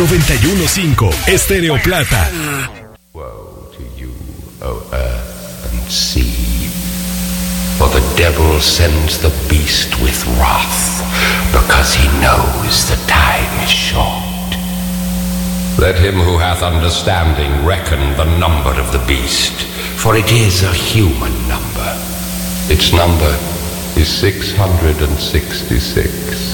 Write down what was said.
91.5 Estéreo Plata. Woe to you, O earth and sea, for the devil sends the beast with wrath, because he knows the time is short. Let him who hath understanding reckon the number of the beast, for it is a human number. Its number is 666.